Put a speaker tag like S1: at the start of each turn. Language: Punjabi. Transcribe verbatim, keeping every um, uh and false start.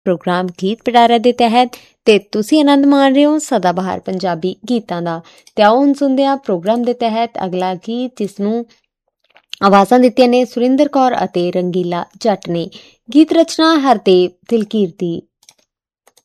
S1: ਪ੍ਰੋਗਰਾਮ ਗੀਤ ਪਿਟਾਰਾ ਦੇ ਤਹਿਤ ਤੇ ਤੁਸੀਂ ਆਨੰਦ ਮਾਣ ਰਹੇ ਹੋ ਸਦਾ ਬਹਾਰ ਪੰਜਾਬੀ ਗੀਤਾਂ ਦਾ। ਤੇ ਆਓ ਹੁਣ ਸੁਣਦੇ ਹਾਂ ਪ੍ਰੋਗਰਾਮ ਦੇ ਤਹਿਤ ਅਗਲਾ ਗੀਤ, ਜਿਸ ਨੂੰ ਆਵਾਜ਼ਾਂ ਦਿੱਤੀਆਂ ਨੇ ਸੁਰਿੰਦਰ ਕੌਰ ਅਤੇ ਰੰਗੀਲਾ ਜੱਟ ਨੇ। ਗੀਤ ਰਚਨਾ ਹਰਦੇਵ ਦਿਲਕੀਰ ਦੀ।